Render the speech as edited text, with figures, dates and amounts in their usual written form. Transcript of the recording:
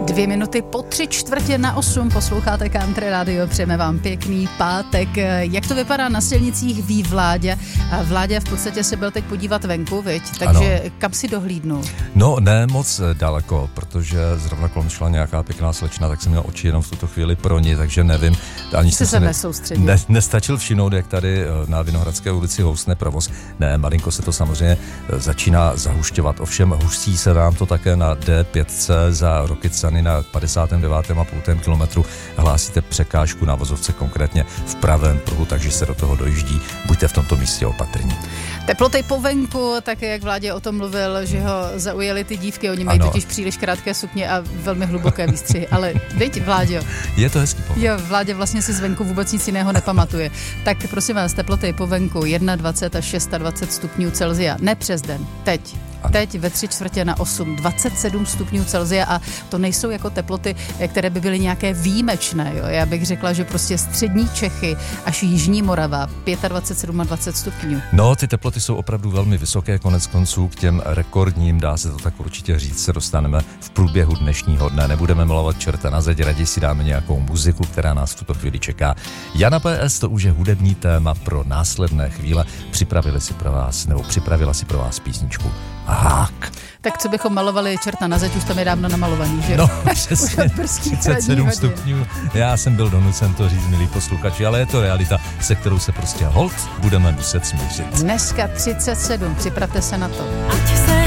2 minuty po 7:45 posloucháte Country Radio, přejeme vám pěkný pátek. Jak to vypadá na silnicích, ví Vláďa. Vláďa v podstatě se byl teď podívat venku, viď? Takže ano. Kam si dohlídnul? No, ne moc daleko, protože zrovna kolem šla nějaká pěkná slečna, tak jsem měl oči jenom v tuto chvíli pro ní, takže nevím. Ani jsem se nesoustředil. Nestačil všimnout, jak tady na Vinohradské ulici housne provoz. Ne, malinko se to samozřejmě začíná zahušťovat. Ovšem hustí se nám to také na D5 za Rokycany na 59,5 kilometru. Hlásíte překážku na vozovce, konkrétně v pravém pruhu, takže se do toho dojíždí. Buďte v tomto místě opatrní. Teploty po venku, tak jak Vládě o tom mluvil, že ho zaujaly ty dívky, oni mají totiž příliš krátké sukně a velmi hluboké výstřihy, ale viď, Vláďo? Je to hezký pohled. Jo, Vládě vlastně si zvenku vůbec nic jiného nepamatuje. Tak prosím vás, teploty po venku 21 až 26 stupňů Celsia, ne přes den, teď. Ano. Teď ve 7:45, 27 stupňů Celsia a to nejsou jako teploty, které by byly nějaké výjimečné. Jo? Já bych řekla, že prostě střední Čechy až jižní Morava 25, 27 a 20 stupňů. No, ty teploty jsou opravdu velmi vysoké, konec konců k těm rekordním, dá se to tak určitě říct, se dostaneme v průběhu dnešního dne. Nebudeme malovat čerta na zeď, raději si dáme nějakou muziku, která nás v tuto chvíli čeká. Jana PS, to už je hudební téma pro následné chvíle. Připravila si pro vás písničku Hák. Tak co bychom malovali čerta na zeď, už tam je dávno namalovaný, že? No, přesně, 37 stupňů. Já jsem byl donucen to říct, milí posluchači, ale je to realita, se kterou se prostě holt budeme muset smířit. Dneska 37, připravte se na to. Ať se